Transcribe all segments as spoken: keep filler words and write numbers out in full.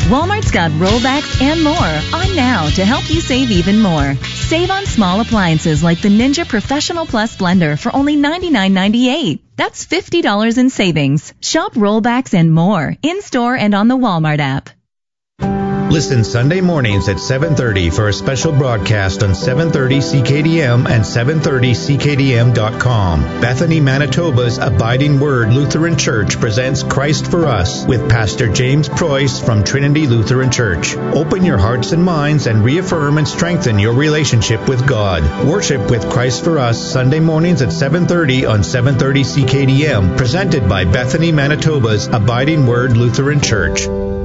Walmart's got rollbacks and more on now to help you save even more. Save on small appliances like the Ninja Professional Plus blender for only ninety-nine ninety-eight. That's fifty dollars in savings. Shop rollbacks and more in-store and on the Walmart app. Listen Sunday mornings at seven thirty for a special broadcast on seven thirty C K D M and seven thirty C K D M dot com. Bethany, Manitoba's Abiding Word Lutheran Church presents Christ for Us with Pastor James Preuss from Trinity Lutheran Church. Open your hearts and minds and reaffirm and strengthen your relationship with God. Worship with Christ for Us Sunday mornings at seven thirty on seven thirty C K D M, presented by Bethany, Manitoba's Abiding Word Lutheran Church.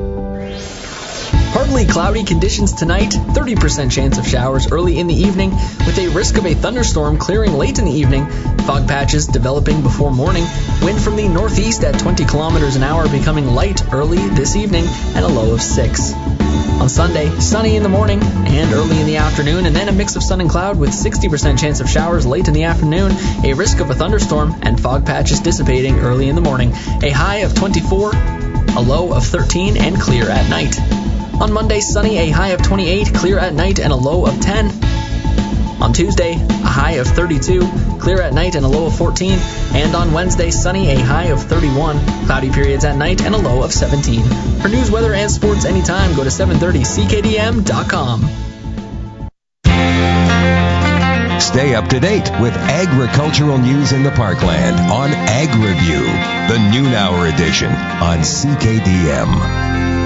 Partly cloudy conditions tonight, thirty percent chance of showers early in the evening, with a risk of a thunderstorm clearing late in the evening. Fog patches developing before morning. Wind from the northeast at twenty kilometers an hour becoming light early this evening and a low of six. On Sunday, sunny in the morning and early in the afternoon, and then a mix of sun and cloud with sixty percent chance of showers late in the afternoon, a risk of a thunderstorm, and fog patches dissipating early in the morning. A high of twenty-four, a low of thirteen, and clear at night. On Monday, sunny, a high of twenty-eight, clear at night, and a low of ten. On Tuesday, a high of thirty-two, clear at night, and a low of fourteen. And on Wednesday, sunny, a high of thirty-one, cloudy periods at night, and a low of seventeen. For news, weather, and sports anytime, go to seven thirty C K D M dot com. Stay up to date with agricultural news in the Parkland on Ag Review, the noon hour edition on C K D M.